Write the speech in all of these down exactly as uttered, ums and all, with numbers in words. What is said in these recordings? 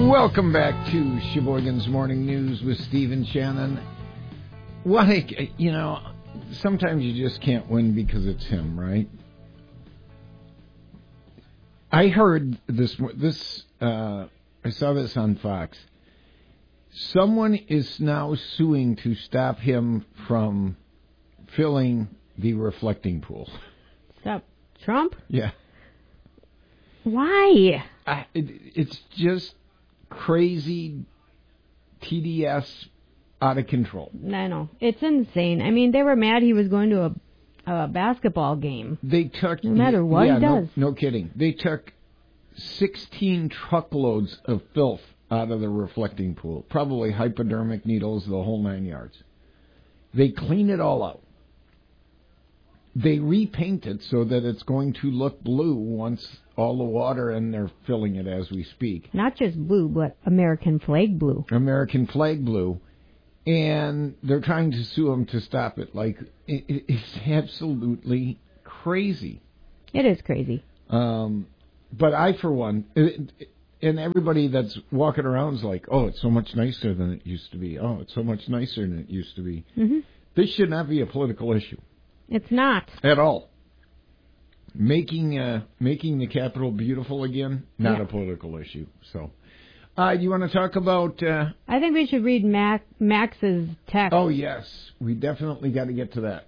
Welcome back to Sheboygan's Morning News with Steve and Shannon. What a, you know, sometimes you just can't win because it's him, right? I heard this, this, uh, I saw this on Fox. Someone is now suing to stop him from filling the reflecting pool. Stop Trump? Yeah. Why? I, it, it's just crazy T D S out of control. I know. It's insane. I mean, they were mad he was going to a, a basketball game. They took... No matter what yeah, he does. No, no kidding. They took sixteen truckloads of filth out of the reflecting pool. Probably hypodermic needles, the whole nine yards. They clean it all out. They repaint it so that it's going to look blue once all the water, and they're filling it as we speak. Not just blue, but American flag blue. American flag blue. And they're trying to sue him to stop it. Like, it, it's absolutely crazy. It is crazy. Um, but I, for one, it, it, and everybody that's walking around is like, oh, it's so much nicer than it used to be. Oh, it's so much nicer than it used to be. Mm-hmm. This should not be a political issue. It's not. At all. Making uh, making the Capitol beautiful again, not yeah. a political issue. So, uh, do you want to talk about... Uh, I think we should read Mac, Max's text. Oh, yes. We definitely got to get to that.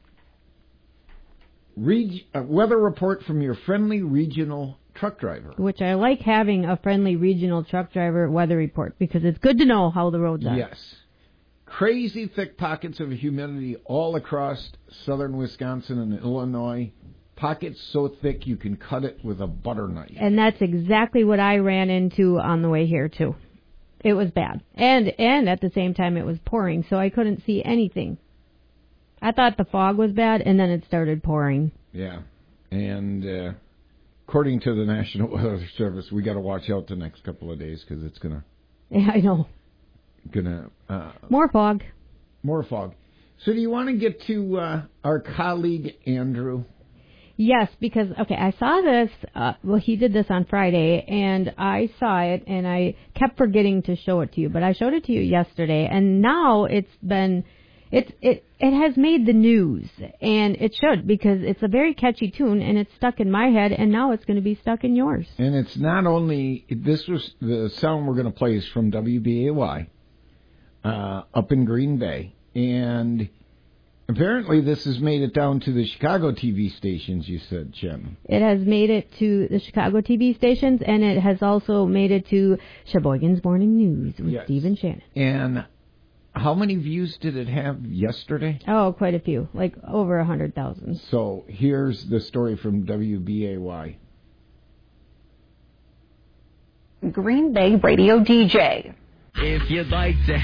Reg- uh, weather report from your friendly regional truck driver. Which I like having a friendly regional truck driver weather report, because it's good to know how the roads are. Yes. Crazy thick pockets of humidity all across southern Wisconsin and Illinois. Pockets so thick you can cut it with a butter knife. And that's exactly what I ran into on the way here, too. It was bad. And and at the same time, it was pouring, so I couldn't see anything. I thought the fog was bad, and then it started pouring. Yeah. And uh, according to the National Weather Service, we got to watch out the next couple of days because it's going to... Yeah, I know. Gonna uh, more fog. More fog. So do you want to get to uh, our colleague Andrew? Yes, because okay, I saw this. Uh, well, he did this on Friday, and I saw it, and I kept forgetting to show it to you. But I showed it to you yesterday, and now it's been, it's it it has made the news, and it should, because it's a very catchy tune, and it's stuck in my head, and now it's going to be stuck in yours. And it's not only this was the sound we're going to play is from W B A Y. Uh, up in Green Bay. And apparently this has made it down to the Chicago T V stations, you said, Jim. It has made it to the Chicago T V stations, and it has also made it to Sheboygan's Morning News with yes. Steve and Shannon. And how many views did it have yesterday? Oh, quite a few, like over one hundred thousand. So here's the story from W B A Y. Green Bay radio D J. If you'd like to